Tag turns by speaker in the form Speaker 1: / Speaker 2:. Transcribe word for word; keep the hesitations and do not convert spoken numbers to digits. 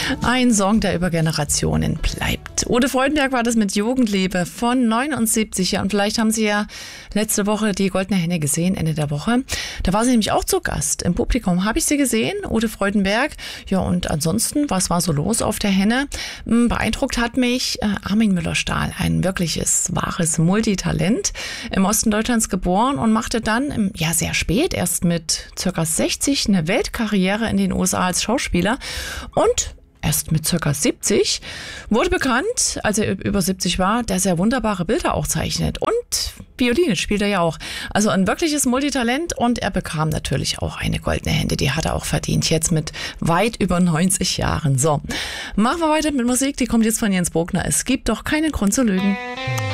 Speaker 1: Ein Song, der über Generationen bleibt. Ute Freudenberg war das mit Jugendliebe von neunundsiebzig. Ja, und vielleicht haben Sie ja letzte Woche die Goldene Henne gesehen, Ende der Woche. Da war sie nämlich auch zu Gast. Im Publikum habe ich sie gesehen, Ute Freudenberg. Ja, und ansonsten, was war so los auf der Henne? Beeindruckt hat mich äh, Armin Müller-Stahl, ein wirkliches, wahres Multitalent. Im Osten Deutschlands geboren und machte dann, im, ja sehr spät, erst mit circa sechzig, eine Weltkarriere in den U S A als Schauspieler. Und erst mit circa siebzig wurde bekannt, als er über siebzig war, dass er wunderbare Bilder auch zeichnet. Und Violine spielt er ja auch. Also ein wirkliches Multitalent, und er bekam natürlich auch eine goldene Henne. Die hat er auch verdient, jetzt mit weit über neunzig Jahren. So, machen wir weiter mit Musik. Die kommt jetzt von Jens Bogner. Es gibt doch keinen Grund zu lügen.